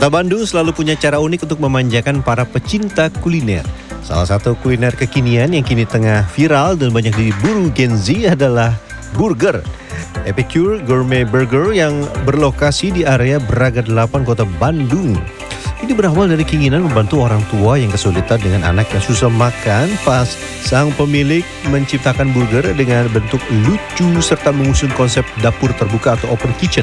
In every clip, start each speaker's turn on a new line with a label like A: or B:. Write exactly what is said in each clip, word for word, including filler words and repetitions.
A: Kota Bandung selalu punya cara unik untuk memanjakan para pecinta kuliner. Salah satu kuliner kekinian yang kini tengah viral dan banyak diburu Gen Z adalah burger. Epicure Gourmet Burger yang berlokasi di area Braga delapan Kota Bandung. Ini berawal dari keinginan membantu orang tua yang kesulitan dengan anak yang susah makan. Pas sang pemilik menciptakan burger dengan bentuk lucu serta mengusung konsep dapur terbuka atau open kitchen.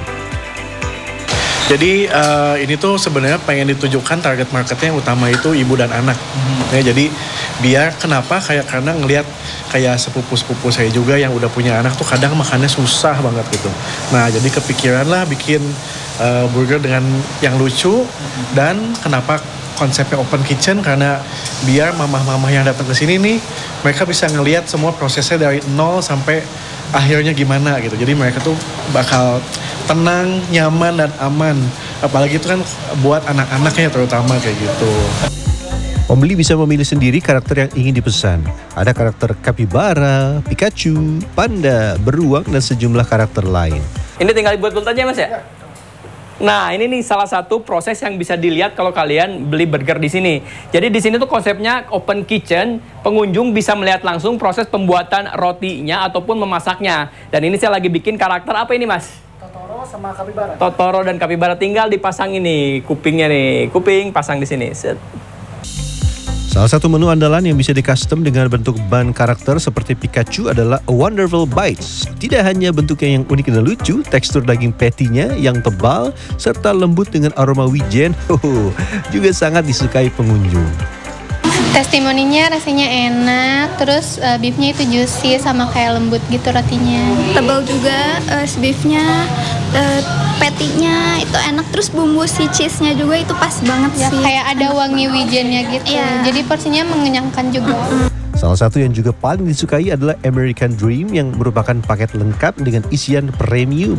B: Jadi uh, ini tuh sebenarnya pengen ditujukan target marketnya yang utama itu ibu dan anak. Hmm. Ya, jadi biar kenapa kayak karena ngelihat kayak sepupu-sepupu saya juga yang udah punya anak tuh kadang makannya susah banget gitu. Nah jadi kepikiran lah bikin uh, burger dengan yang lucu. Hmm. Dan kenapa konsepnya open kitchen, karena biar mamah-mamah yang datang ke sini nih mereka bisa ngelihat semua prosesnya dari nol sampai akhirnya gimana gitu. Jadi mereka tuh bakal tenang, nyaman, dan aman. Apalagi itu kan buat anak-anaknya terutama kayak gitu.
A: Pembeli bisa memilih sendiri karakter yang ingin dipesan. Ada karakter kapibara, Pikachu, panda, beruang, dan sejumlah karakter lain.
C: Ini tinggal dibuat-buat aja mas ya? Nah ini nih salah satu proses yang bisa dilihat kalau kalian beli burger di sini. Jadi di sini tuh konsepnya open kitchen, pengunjung bisa melihat langsung proses pembuatan rotinya ataupun memasaknya. Dan ini saya lagi bikin karakter apa ini mas?
D: Totoro sama kapibara.
C: Totoro dan kapibara, tinggal dipasang ini kupingnya nih, kuping pasang di sini. Set.
A: Salah satu menu andalan yang bisa di-custom dengan bentuk ban karakter seperti Pikachu adalah A Wonderful Bites. Tidak hanya bentuknya yang unik dan lucu, tekstur daging patty-nya yang tebal, serta lembut dengan aroma wijen, oh, juga sangat disukai pengunjung.
E: Testimoninya rasanya enak, terus uh, beefnya itu juicy sama kayak lembut gitu rotinya.
F: Tebal juga uh, beefnya, uh, patty-nya itu enak, terus bumbu si cheese-nya juga itu pas banget
E: ya,
F: sih.
E: Kayak ada wangi wijennya gitu, ya. Jadi porsinya mengenyangkan juga.
A: Salah satu yang juga paling disukai adalah American Dream yang merupakan paket lengkap dengan isian premium.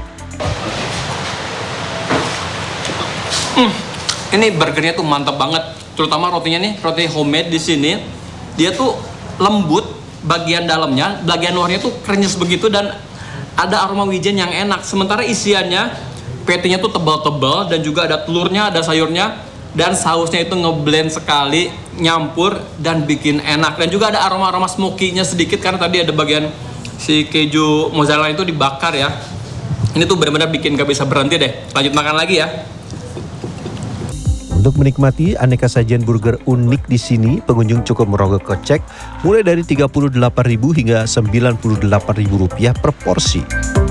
C: Hmm, ini burgernya tuh mantap banget. Terutama rotinya nih, roti homemade di sini, dia tuh lembut bagian dalamnya, bagian luarnya tuh krenyes begitu dan ada aroma wijen yang enak. Sementara isiannya, patty-nya tuh tebal-tebal dan juga ada telurnya, ada sayurnya, dan sausnya itu ngeblend sekali, nyampur dan bikin enak. Dan juga ada aroma-aroma smoky-nya sedikit karena tadi ada bagian si keju mozzarella itu dibakar ya. Ini tuh benar-benar bikin gak bisa berhenti deh. Lanjut makan lagi ya.
A: Untuk menikmati aneka sajian burger unik di sini, pengunjung cukup merogoh kocek mulai dari tiga puluh delapan ribu rupiah hingga sembilan puluh delapan ribu rupiah per porsi.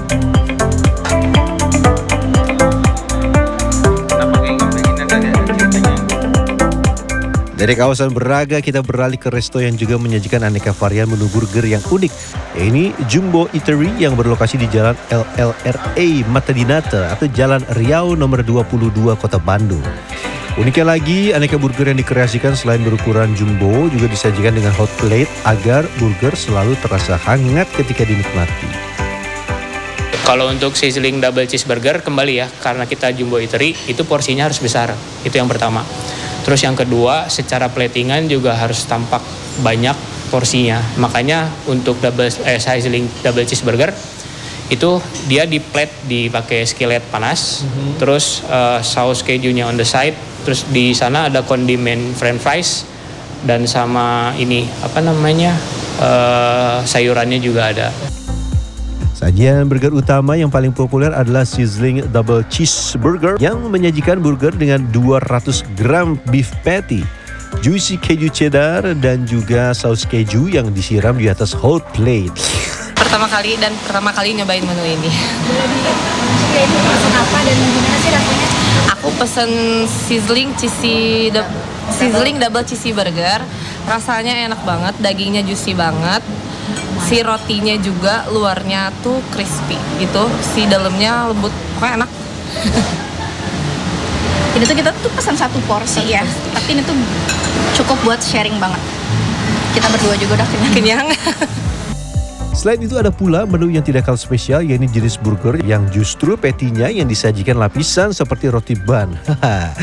A: Dari kawasan Braga kita beralih ke resto yang juga menyajikan aneka varian menu burger yang unik. Ini Jumbo Eatery yang berlokasi di Jalan L L R A Mata Dinata atau Jalan Riau nomor dua puluh dua Kota Bandung. Uniknya lagi, aneka burger yang dikreasikan selain berukuran jumbo juga disajikan dengan hot plate agar burger selalu terasa hangat ketika dinikmati.
G: Kalau untuk sizzling double cheeseburger kembali ya, karena kita Jumbo Eatery itu porsinya harus besar, itu yang pertama. Terus yang kedua, secara platingan juga harus tampak banyak porsinya. Makanya untuk double eh, sizzling double cheeseburger itu dia di plate dipakai skillet panas, mm-hmm. terus uh, saus kejunya on the side, terus di sana ada kondimen french fries dan sama ini apa namanya uh, sayurannya juga ada.
A: Sajian burger utama yang paling populer adalah sizzling double cheeseburger yang menyajikan burger dengan dua ratus gram beef patty, juicy keju cheddar, dan juga saus keju yang disiram di atas hot plate.
H: Pertama kali dan pertama kali nyobain menu ini.
F: Jadi pesen apa dan gimana sih rasanya?
H: Aku pesen sizzling cheesy sizzling double cheesy burger. Rasanya enak banget, dagingnya juicy banget. Si rotinya juga luarnya tuh crispy gitu, si dalamnya lembut, pokoknya enak.
F: Jadi tuh kita tuh pesan satu porsi ya, tapi ini tuh cukup buat sharing banget. Kita berdua juga udah kenyang.
H: Kenyang.
A: Selain itu ada pula menu yang tidak kalah spesial, yakni jenis burger yang justru patty-nya yang disajikan lapisan seperti roti ban.